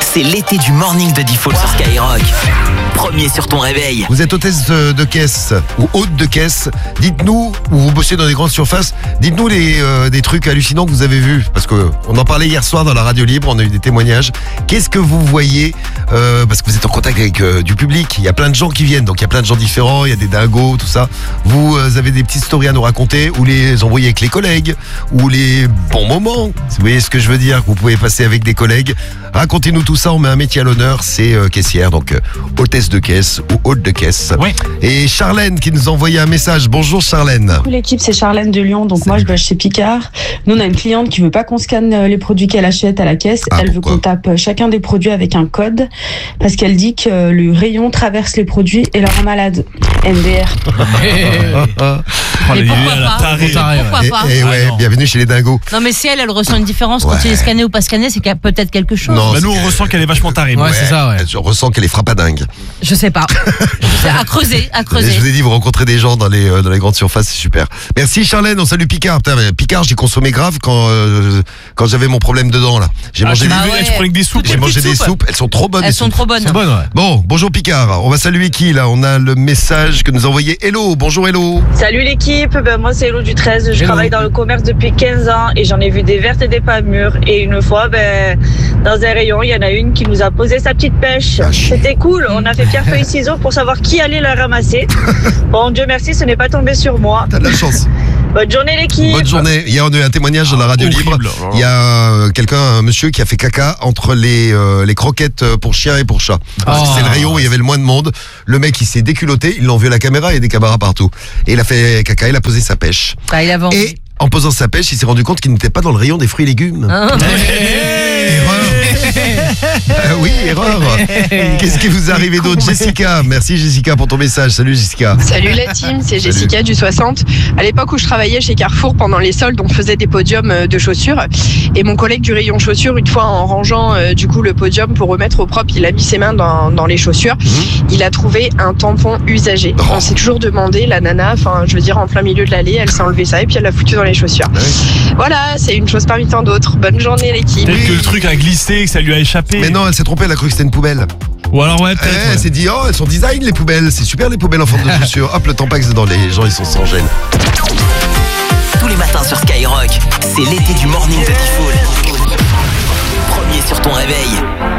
c'est l'été du morning de Default sur Skyrock. Premier sur ton réveil. Vous êtes hôtesse de caisse ou hôte de caisse. Dites-nous, ou vous bossez dans des grandes surfaces, dites-nous des trucs hallucinants que vous avez vus. Parce qu'on en parlait hier soir dans la radio libre, on a eu des témoignages. Qu'est-ce que vous voyez parce que vous êtes en contact avec du public. Il y a plein de gens qui viennent, donc il y a plein de gens différents, il y a des dingos, tout ça. Vous avez des petites stories à nous raconter, ou les envoyer avec les collègues, ou les bons moments. Vous voyez ce que je veux dire, que vous pouvez passer avec des collègues. Racontez-nous tout ça, on met un métier à l'honneur, c'est caissière, donc hôtesse de caisse ou hôte de caisse. Ouais. Et Charlène qui nous a envoyé un message. Bonjour Charlène. Coucou l'équipe, c'est Charlène de Lyon. Donc moi je bosse chez Picard. Nous on a une cliente qui veut pas qu'on scanne les produits qu'elle achète à la caisse. Elle veut qu'on tape chacun des produits avec un code parce qu'elle dit que le rayon traverse les produits et la rend malade. MDR. Mais pourquoi pas Et ouais, bienvenue chez les dingos. Non mais si elle ressent une différence quand il est scanné ou pas scanné, c'est qu'il y a peut-être quelque chose. Non, Bah nous on ressent qu'elle est vachement tarée. Ouais, c'est ça, ouais. Je ressens qu'elle est frappadingue. Je sais pas. À creuser, à creuser. Je vous ai dit, vous rencontrez des gens dans les grandes surfaces, c'est super. Merci Charlène, on salue Picard. Putain, mais Picard, j'ai consommé grave quand j'avais mon problème de dents là. J'ai mangé tu prenais que des soupes. J'ai mangé des soupes, elles sont trop bonnes. Elles sont trop bonnes. C'est bonne, ouais. Bon, bonjour Picard. On va saluer qui là? On a le message que nous a envoyé Hello. Bonjour Hello. Salut l'équipe, moi c'est Hello du 13, je travaille dans le commerce depuis 15 ans et j'en ai vu des vertes et des pas mûres. Et une fois, dans un rayon, il y en a une qui nous a posé sa petite pêche. C'était cool, on a fait pierre, feuille, ciseaux pour savoir qui allait la ramasser. Bon, Dieu merci, ce n'est pas tombé sur moi. T'as de la chance. Bonne journée l'équipe. Bonne journée. Il y a un témoignage dans la radio libre. Il y a un monsieur qui a fait caca entre les croquettes pour chiens et pour chats. Parce que c'est le rayon où il y avait le moins de monde. Le mec il s'est déculotté, ils l'ont vu à la caméra, il y a des caméras partout. Et il a fait caca, il a posé sa pêche. Il a vendu. Et en posant sa pêche, il s'est rendu compte qu'il n'était pas dans le rayon des fruits et légumes. Erreur. Oui, erreur. Qu'est-ce qui vous est arrivé d'autre? Jessica, merci Jessica pour ton message. Salut Jessica. Salut la team, c'est Jessica du 60. À l'époque où je travaillais chez Carrefour, pendant les soldes, on faisait des podiums de chaussures. Et mon collègue du rayon chaussures, une fois en rangeant le podium pour remettre au propre, il a mis ses mains dans les chaussures. Il a trouvé un tampon usagé. On s'est toujours demandé, la nana, en plein milieu de l'allée, elle s'est enlevé ça et puis elle l'a foutu dans les chaussures. Voilà, c'est une chose parmi tant d'autres. Bonne journée l'équipe. Peut-être que le truc a glissé, que ça lui a échappé. Mais non, elle s'est trompée, elle a cru que c'était une poubelle. Ou alors peut-être. Elle s'est dit, elles sont design les poubelles, c'est super les poubelles en forme de chaussures. Hop, le tampax dedans, les gens ils sont sans gêne. Tous les matins sur Skyrock, c'est l'été du morning de Default. Premier sur ton réveil.